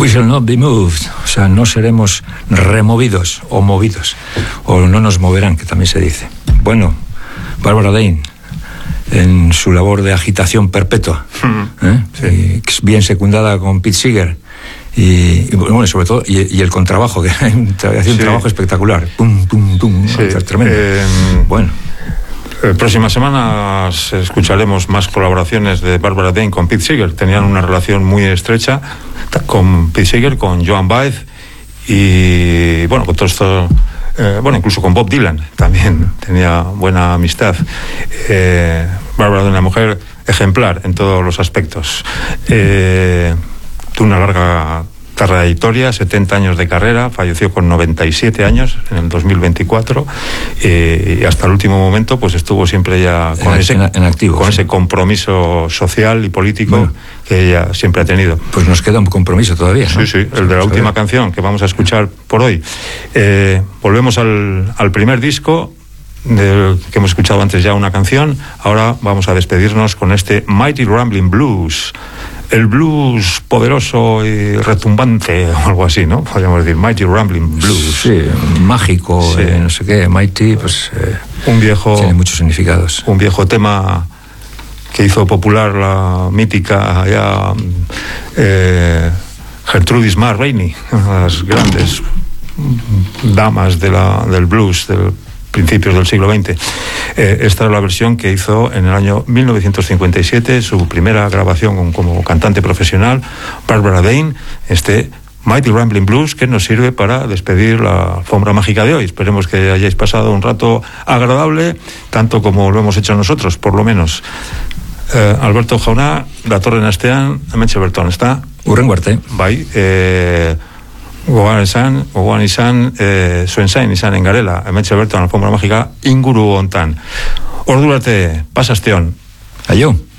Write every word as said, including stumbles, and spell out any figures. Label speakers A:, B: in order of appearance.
A: We shall not be moved, o sea, no seremos removidos o movidos, o no nos moverán, que también se dice. Bueno, Barbara Dane, en su labor de agitación perpetua, ¿eh? Sí. Bien secundada con Pete Seeger, y, y bueno, sobre todo, y, y el contrabajo, que hace un sí. trabajo espectacular, pum, pum, pum, sí. ¿no? Tremendo. Eh,
B: bueno. Eh, próximas semanas escucharemos más colaboraciones de Barbara Dane con Pete Seeger. Tenían una relación muy estrecha con Pete Seeger, con Joan Baez y bueno, con todo esto, eh, bueno, incluso con Bob Dylan también tenía buena amistad. Eh, Barbara Dane, una mujer ejemplar en todos los aspectos. Eh, tuvo una larga trayectoria, setenta años de carrera, falleció con noventa y siete años en el dos mil veinticuatro, eh, y hasta el último momento pues estuvo siempre ya con, en, ese, en, en activo, con sí. ese compromiso social y político bueno, que ella siempre ha tenido.
A: Pues nos queda un compromiso todavía, ¿no?
B: Sí, sí, el de la última ver. canción que vamos a escuchar por hoy. Eh, volvemos al, al primer disco, del que hemos escuchado antes ya una canción. Ahora vamos a despedirnos con este Mighty Rambling Blues, el blues poderoso y retumbante o algo así, ¿no? Podríamos decir Mighty Rambling Blues.
A: Sí, mágico, sí. Eh, no sé qué, Mighty, pues eh,
B: un viejo,
A: tiene muchos significados.
B: Un viejo tema que hizo popular la mítica ya eh, Gertrudis Mar Rainey, una de las grandes damas de la, del blues del principios del siglo veinte. Eh, esta es la versión que hizo en el año mil novecientos cincuenta y siete, su primera grabación como cantante profesional, Barbara Dane, este Mighty Rambling Blues, que nos sirve para despedir la alfombra mágica de hoy. Esperemos que hayáis pasado un rato agradable, tanto como lo hemos hecho nosotros, por lo menos. Eh, Alberto Jauna, La Torre Nastean, Hementxe Berton, ¿está?
A: Urrengo arte.
B: Bai, eh... gogoan esan, gogoan izan, e, zuen zain izan engarela, hementxe bertan alfombra magika inguru hontan. Ordu arte, pasasteon.
A: Aio.